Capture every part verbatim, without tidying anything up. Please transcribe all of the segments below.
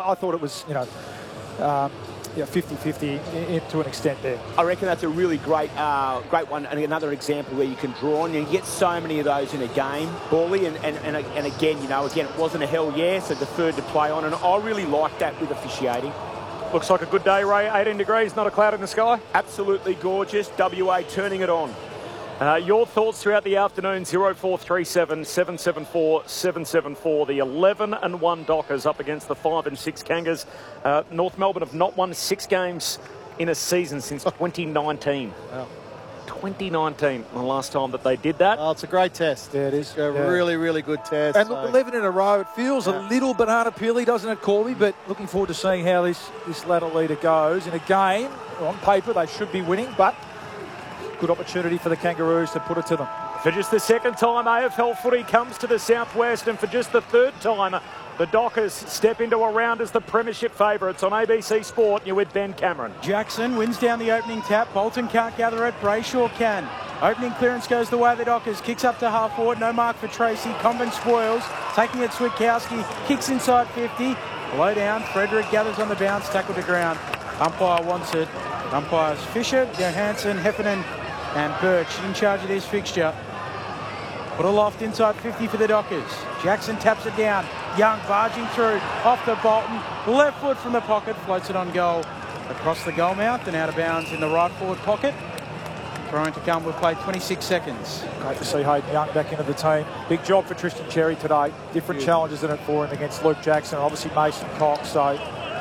I thought it was, you know, um, yeah, fifty fifty to an extent there. I reckon that's a really great uh, great one, and another example where you can draw on. You get so many of those in a game, Bally, and, and, and, and again, you know, again, it wasn't a hell yeah, so deferred to play on, and I really like that with officiating. Looks like a good day, Ray. eighteen degrees, not a cloud in the sky. Absolutely gorgeous. W A turning it on. Uh, your thoughts throughout the afternoon, zero four three seven, seven seven four, seven seven four. The eleven and one Dockers up against the five and six Kangas. Uh, North Melbourne have not won six games in a season since twenty nineteen. Wow. twenty nineteen, the last time that they did that. Oh, it's a great test. Yeah, it is. A yeah. really, really good test. And so. look, eleven in a row, it feels yeah. a little banana peely, doesn't it, Corby? But looking forward to seeing how this, this ladder leader goes. In a game, on paper, they should be winning, but good opportunity for the Kangaroos to put it to them. For just the second time, A F L footy comes to the southwest, and for just the third time, the Dockers step into a round as the premiership favourites on A B C Sport. You're with Ben Cameron. Jackson wins down the opening tap. Bolton can't gather it. Brayshaw can. Opening clearance goes the way of the Dockers. Kicks up to half forward. No mark for Tracy. Comben spoils. Taking it, Switkowski. Kicks inside fifty. Low down. Frederick gathers on the bounce. Tackle to ground. Umpire wants it. Umpires Fisher, Johansson, Heffernan and Birch in charge of this fixture. Put aloft inside fifty for the Dockers. Jackson taps it down. Young barging through off the Bolton. Left foot from the pocket. Floats it on goal across the goal mouth and out of bounds in the right forward pocket. Throwing to come. We've played twenty-six seconds. Great to see Hayden Young back into the team. Big job for Tristan Cherry today. Different yeah. challenges in it for him against Luke Jackson. Obviously Mason Cox. So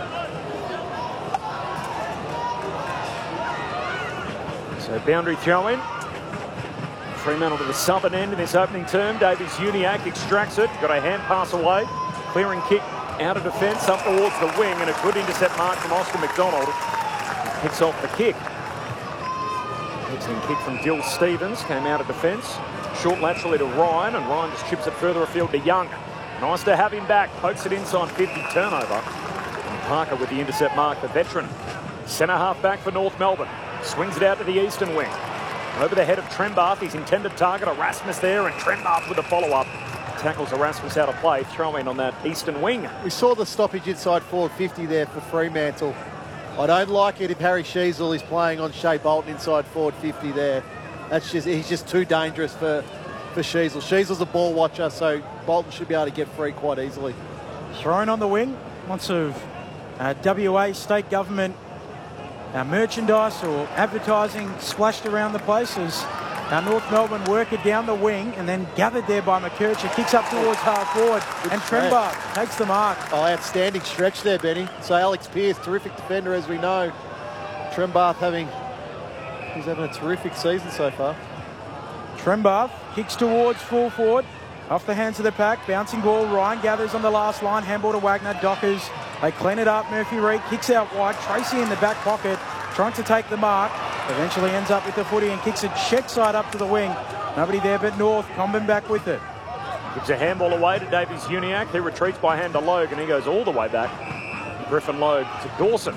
So boundary throw in. Fremantle to the southern end in this opening term. Davies Uniacke extracts it. Got a hand pass away. Clearing kick out of defence up towards the wing, and a good intercept mark from Oscar McDonald. Picks off the kick. Excellent kick from Dill Stevens. Came out of defence. Short laterally to Ryan, and Ryan just chips it further afield to Young. Nice to have him back. Pokes it inside fifty. Turnover. And Parker with the intercept mark, the veteran. Centre half back for North Melbourne. Swings it out to the eastern wing. Over the head of Trembath, his intended target, Erasmus there, and Trembath with the follow-up. Tackles Erasmus out of play, throw in on that eastern wing. We saw the stoppage inside forward fifty there for Fremantle. I don't like it if Harry Sheezel is playing on Shea Bolton inside forward fifty there. That's just he's just too dangerous for, for Sheezel. Sheezel's a ball watcher, so Bolton should be able to get free quite easily. Thrown on the wing. Lots of uh, W A state government Our merchandise or advertising splashed around the place as our North Melbourne worker down the wing and then gathered there by McKercher. Kicks up towards half forward and Trembath takes the mark. Oh, outstanding stretch there, Benny. So Alex Pearce, terrific defender as we know. Trembath having, he's having a terrific season so far. Trembath kicks towards full forward. Off the hands of the pack, bouncing ball. Ryan gathers on the last line. Handball to Wagner. Dockers, they clean it up. Murphy Reid kicks out wide. Tracy in the back pocket, trying to take the mark. Eventually ends up with the footy and kicks it check side up to the wing. Nobody there but North. Comben back with it. Gives a handball away to Davies Uniacke. He retreats by hand to Logue and he goes all the way back. Griffin Logue to Dawson.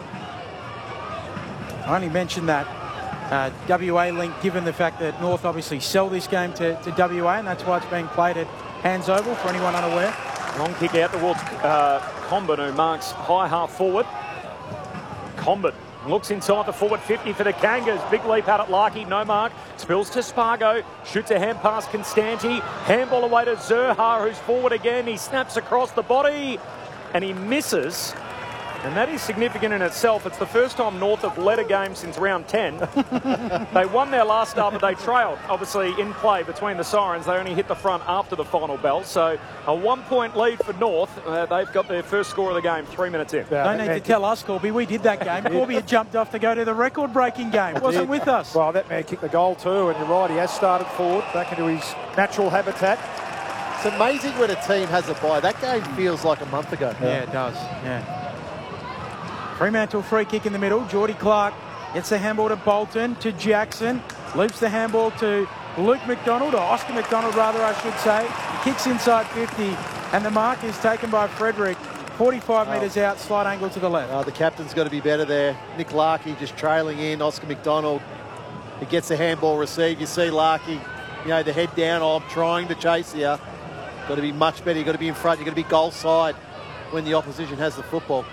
I only mentioned that Uh, W A link, given the fact that North obviously sell this game to, to W A, and that's why it's being played at Hands Oval for anyone unaware. Long kick out towards uh, Comben, who marks high half forward. Comben looks inside the forward fifty for the Kangas. Big leap out at Larkey, no mark. Spills to Spargo, shoots a hand pass Constanti. Handball away to Zurhar, who's forward again. He snaps across the body and he misses. And that is significant in itself. It's the first time North have led a game since round ten. They won their last start, but they trailed, obviously, in play between the sirens. They only hit the front after the final bell. So a one-point lead for North. Uh, they've got their first score of the game three minutes in. Yeah, Don't need to tell us, Corby. We did that game. Corby had jumped off to go to the record-breaking game. Wasn't with us. Well, that man kicked the goal too, and you're right, he has started forward, back into his natural habitat. It's amazing when a team has a bye. That game feels like a month ago. Yeah, yeah it does. Yeah. Fremantle free kick in the middle. Geordie Clark gets the handball to Bolton, to Jackson. Loops the handball to Luke McDonald, or Oscar McDonald rather, I should say. He kicks inside fifty, and the mark is taken by Frederick. forty-five oh. metres out, slight angle to the left. Oh, the captain's got to be better there. Nick Larkey just trailing in. Oscar McDonald, he gets the handball received. You see Larkey, you know, the head down. Oh, I'm trying to chase here. Got to be much better. You've got to be in front. You've got to be goal side when the opposition has the football.